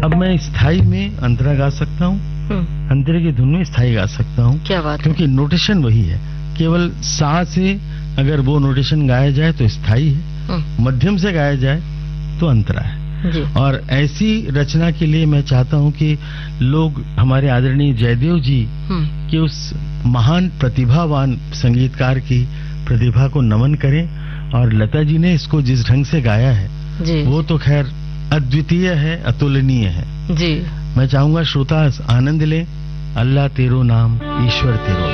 अब मैं स्थाई में अंतरा गा सकता हूँ, अंतरे की धुन में स्थाई गा सकता हूँ। क्या बात क्योंकि नोटेशन वही है, केवल सा से अगर वो नोटेशन गाया जाए तो स्थाई है, मध्यम से गाया जाए तो अंतरा है। जी। और ऐसी रचना के लिए मैं चाहता हूँ कि लोग हमारे आदरणीय जयदेव जी के उस महान प्रतिभावान संगीतकार की प्रतिभा को नमन करें। और लता जी ने इसको जिस ढंग से गाया है जी। वो तो खैर अद्वितीय है, अतुलनीय है। जी। मैं चाहूंगा श्रोता आनंद लें। अल्लाह तेरो नाम, ईश्वर तेरो नाम।